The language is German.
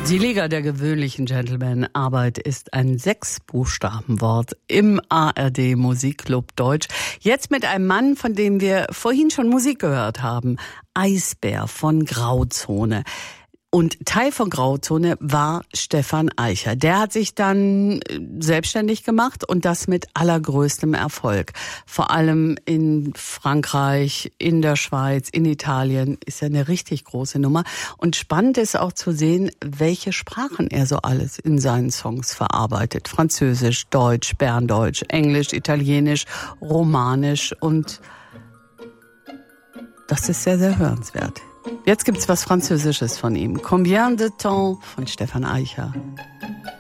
Die Liga der gewöhnlichen Gentleman-Arbeit ist ein 6-Buchstabenwort im ARD Musikclub Deutsch. Jetzt mit einem Mann, von dem wir vorhin schon Musik gehört haben. Eisbär von Grauzone. Und Teil von Grauzone war Stefan Eicher. Der hat sich dann selbstständig gemacht und das mit allergrößtem Erfolg. Vor allem in Frankreich, in der Schweiz, in Italien ist er eine richtig große Nummer. Und spannend ist auch zu sehen, welche Sprachen er so alles in seinen Songs verarbeitet. Französisch, Deutsch, Berndeutsch, Englisch, Italienisch, Romanisch und das ist sehr, sehr hörenswert. Jetzt gibt's was Französisches von ihm. Combien de temps von Stefan Eicher.